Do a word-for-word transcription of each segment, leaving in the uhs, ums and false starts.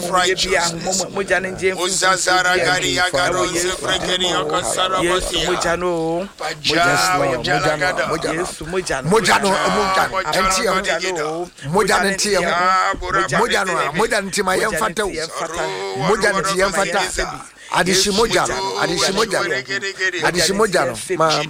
self-righteousness. Muzazara gari agaro zefrekeni okasara batia. Mujano, Mujano, Mujano, Mujano, Mujano, Mujano, Mujano, Mujano, Tima Yamfata, Mujano, Yamfata. Adishimojano, Adishimojano, Adishimojano, Mama,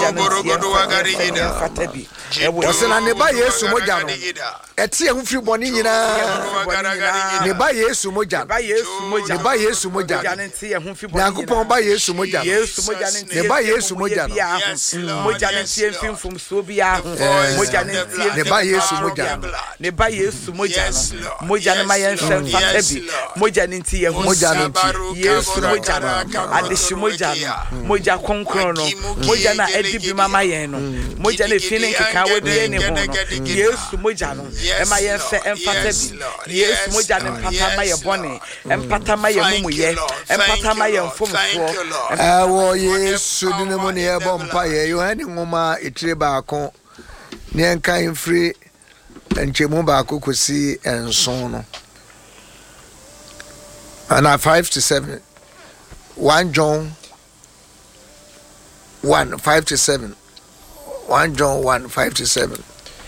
Fatabi. was an aneba yesu mojano. Eti a few bonina, Neba yesu mojano, Neba yesu mojano, Nakupon by yesu mojano, Neba yesu mojano, Mojanen film from Sobia, Mojanen, Neba yesu mojano, Neba yesu mojano, Mojan Mayan Fatabi, Mojanin tea, Mojano, yes, Mojano, Adishimojano, Moja Concrono, Mojana Edibi Mamayeno, Mojane Finning Kawa de Anyone, yes, Mojano, and my answer and Fatabi, yes, Mojan and Patamaya Bonnie, and Patamaya Mumu, and Patamaya Fum. I war yes, Sudinamonia Bompire, you had Moma, Itribacon, Nyanka free, and Chimumba could see and sono. And I five to seven. One John one five to seven. One John one five to seven.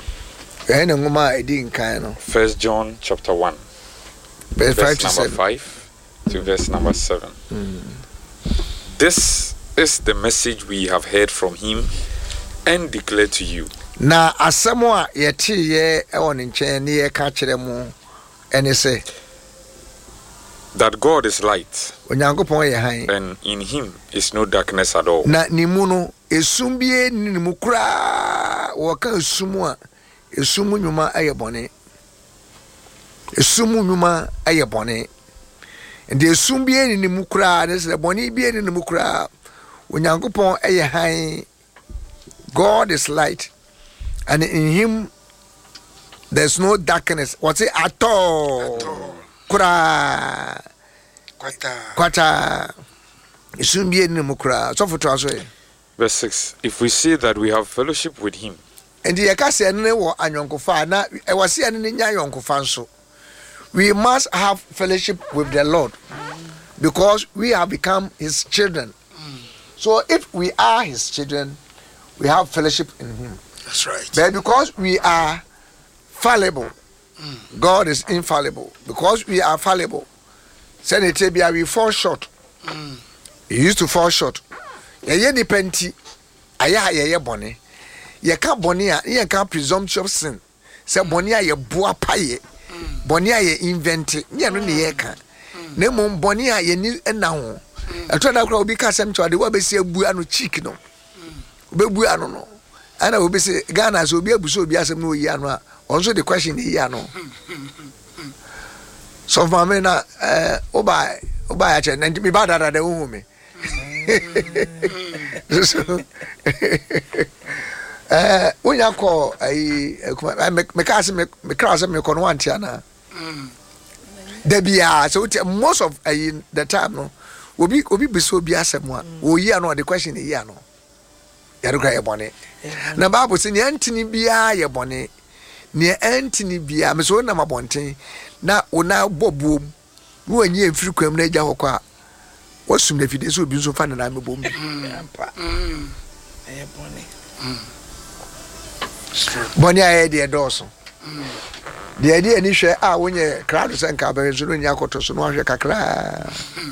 First John chapter one, verse, verse five to number seven. five to verse number seven. Mm. This is the message we have heard from him and declare to you. Na asamoa yeti ye ewon nchen ne ye ka kire mu ene se that God is light, Onyankopon ye han, and in him is no darkness at all. Na nimu no esum bie nimu kura wo ka esum a esum nyuma aye bone esum nyuma aye bone ende esum bie nimu kura ne se bone bie nimu kura Onyankopon aye han. God is light, and in him there's no darkness. What's it at all? Kura Kwata. Kwata. Soon be in Mukra. So for Trasway. Verse six. If we say that we have fellowship with him, and the Akasi and Newa and Yonko Fana, I was seeing in Yonko Fanso. We must have fellowship with the Lord because we have become his children. So if we are his children, we have fellowship in him. That's right. But because we are fallible, mm. God is infallible. Because we are fallible, Senate we fall short. Mm. You used to fall short. Ye ni penti, aya ye ye boni. Ye can't bonia, ye can't presumptuous sin. Say bonia ye boa paye, bonia ye invent it. Ye no ye can. Nemo bonia ye ni enaho. I told that crowd because I'm trying to be say buano chick no. Bebu ano no. And I will be say Ghana so be able to be asem no yi ano. Also the question yi ano. So for me na eh oba oba ya che me ba da da de hu me. Eh unya ko ai me ka se me me kra se me ko no antia na. Da bia so most of ai the time no obi obi be so bi asem a wo yi ano the question yi ano. Yaruka ye bone na Bible say ne antini bia ye bone ne antini bia me so na mabonten na ona bobuom wo anyi emfiri kwam na agya hokwa wasum na fide so obi so fa na mebom ampa eh bone bone aye de doso de ade ani hwe a wonye crowd senka ba so no nya koto so no ahwe kakra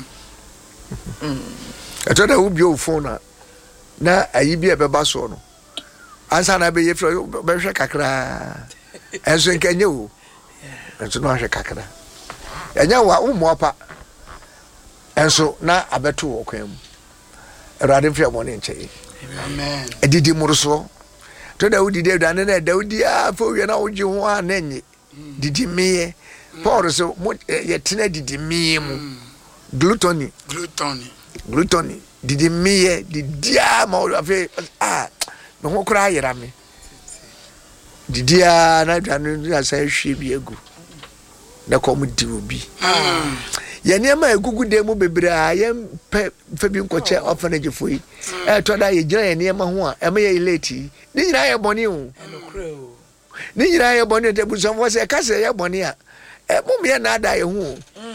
eto da ubi o phone na ayi bi ebeba so no ansa na be yefro be hwe kakra enso nkenye wo enso no hwe kakra enya wa umopa enso na abeto okwam erade mfia bone nche amen edidi muruso to da udi de da na da udi a fo wi na oji ho anenye didi miye paul so ye tena didi miye mu gluttony gluttony gluttony didi miye didi a ma o afi ah no ho kra yera me didi a na dwa no asa hwe bi egu na kom di obi ye niam egugu de mu bebra ye fa bi nkoche orphanage foi e to da ye gira ye niam ho a e ma ye late ni nyira ye boni o ni nyira ye boni de bu so mo se ka se ye boni a e mu me na da ye hu